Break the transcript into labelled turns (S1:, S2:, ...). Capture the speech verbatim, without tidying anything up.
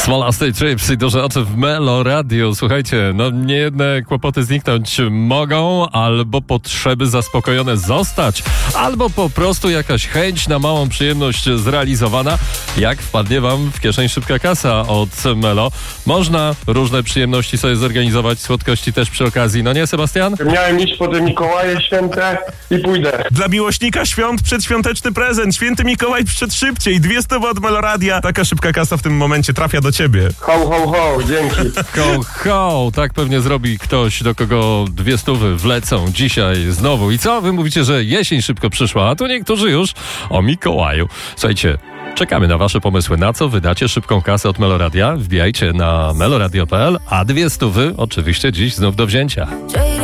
S1: Smolasty Trips i duże oczy w Melo Radio. Słuchajcie, no niejedne kłopoty zniknąć mogą, albo potrzeby zaspokojone zostać, albo po prostu jakaś chęć na małą przyjemność zrealizowana. Jak wpadnie wam w kieszeń szybka kasa od Melo, można różne przyjemności sobie zorganizować, słodkości też przy okazji. No nie, Sebastian?
S2: Miałem iść po te Mikołaje święte i pójdę.
S3: Dla miłośnika świąt przedświąteczny prezent. Święty Mikołaj przyszedł szybciej. Dwie stówy od Meloradia. Taka szybka kasa w tym momencie trafia do ciebie.
S2: Ho, ho, ho, dzięki.
S1: Ho, ho, tak pewnie zrobi ktoś, do kogo dwie stówy wlecą dzisiaj znowu. I co? Wy mówicie, że jesień szybko przyszła, a tu niektórzy już o Mikołaju. Słuchajcie, czekamy na wasze pomysły, na co wydacie szybką kasę od Meloradia. Wbijajcie na meloradio kropka p l, a dwie stówy oczywiście dziś znów do wzięcia.